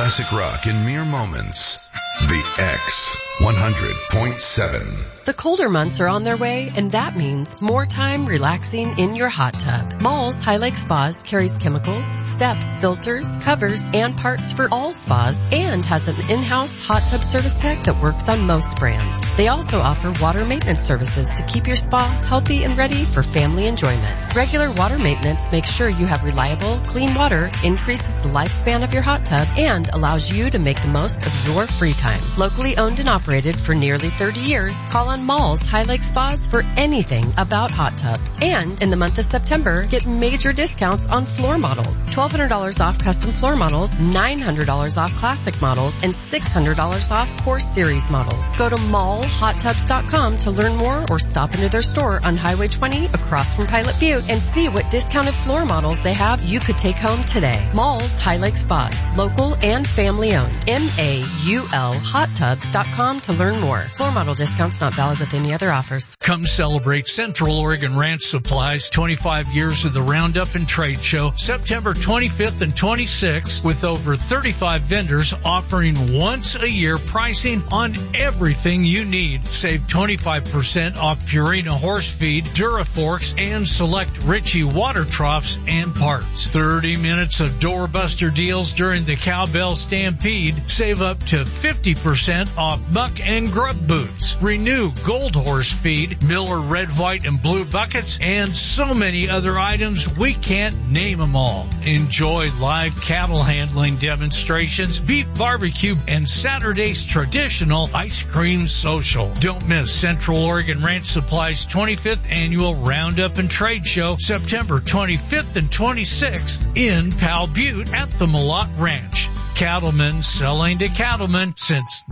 classic rock in mere moments. The X 100.7. The colder months are on their way, and that means more time relaxing in your hot tub. Malls High Lake Spas carries chemicals, steps, filters, covers, and parts for all spas, and has an in-house hot tub service tech that works on most brands. They also offer water maintenance services to keep your spa healthy and ready for family enjoyment. Regular water maintenance makes sure you have reliable, clean water, increases the lifespan of your hot tub, and allows you to make the most of your free time. Locally owned and operated for nearly 30 years, call on Malls High Lake Spas for anything about hot tubs. And in the month of September, get major discounts on floor models. $1,200 off custom floor models, $900 off classic models, and $600 off Core Series models. Go to mallhottubs.com to learn more or stop into their store on Highway 20 across from Pilot Butte and see what discounted floor models they have you could take home today. Malls High Lake Spas, local and family owned. MAUL hottubs.com to learn more. Floor model discounts not valid with any other offers. Come celebrate Central Oregon Ranch Supply's 25 years of the Roundup and Trade Show, September 25th and 26th, with over 35 vendors offering once a year pricing on everything you need. Save 25% off Purina horse feed, Duraforks, and select Ritchie water troughs and parts. 30 minutes of doorbuster deals during the Cowbell Stampede. Save up to 50% off muck and grub boots. Renew Gold Horse feed, Miller red, white, and blue buckets, and so many other items we can't name them all. Enjoy live cattle handling demonstrations, beef barbecue, and Saturday's traditional ice cream social. Don't miss Central Oregon Ranch Supply's 25th annual Roundup and Trade Show, September 25th and 26th in Powell Butte at the Malott Ranch. Cattlemen selling to cattlemen since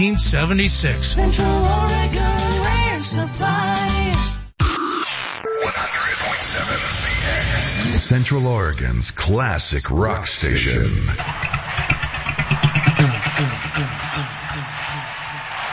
1976. Central Oregon Ranch Supply. 100.7 The X. Central Oregon's classic rock station.